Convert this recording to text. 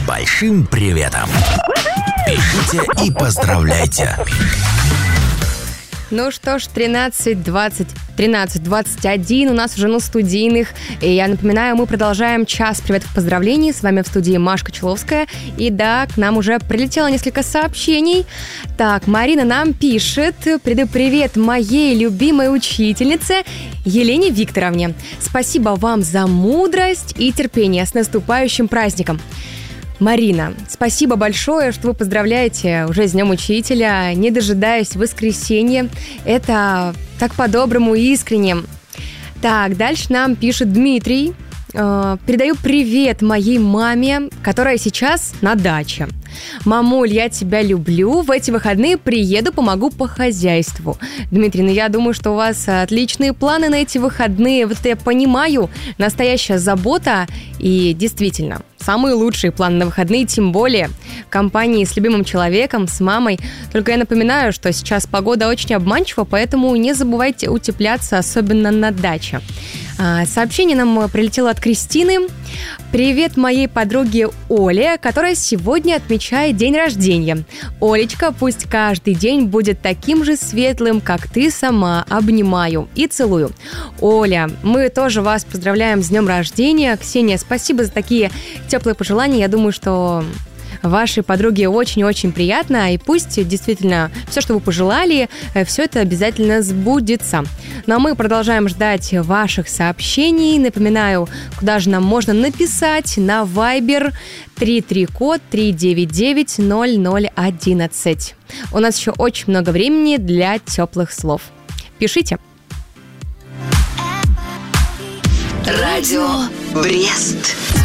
большим приветом. Пишите и поздравляйте. Ну что ж, 13:21 у нас уже на студийных. И я напоминаю, мы продолжаем час приветов поздравлений. С вами в студии Машка Чуловская. И да, к нам уже прилетело несколько сообщений. Так, Марина нам пишет: «Передаю привет моей любимой учительнице Елене Викторовне. Спасибо вам за мудрость и терпение. С наступающим праздником». Марина, спасибо большое, что вы поздравляете уже с Днем Учителя, не дожидаясь воскресенья. Это так по-доброму и искренне. Так, дальше нам пишет Дмитрий. «Передаю привет моей маме, которая сейчас на даче. Мамуль, я тебя люблю. В эти выходные приеду, помогу по хозяйству». Дмитрий, ну я думаю, что у вас отличные планы на эти выходные. Вот это я понимаю, настоящая забота и действительно самые лучшие планы на выходные, тем более в компании с любимым человеком, с мамой. Только я напоминаю, что сейчас погода очень обманчива, поэтому не забывайте утепляться, особенно на даче. Сообщение нам прилетело от Кристины. «Привет моей подруге Оле, которая сегодня отмечает день рождения. Олечка, пусть каждый день будет таким же светлым, как ты сама. Обнимаю и целую». Оля, мы тоже вас поздравляем с днем рождения. Ксения, спасибо за такие теплые пожелания. Я думаю, что вашей подруге очень-очень приятно, и пусть действительно все, что вы пожелали, все это обязательно сбудется. Ну а мы продолжаем ждать ваших сообщений. Напоминаю, куда же нам можно написать: на Viber 33-код 399-0011. У нас еще очень много времени для теплых слов. Пишите. Радио Брест.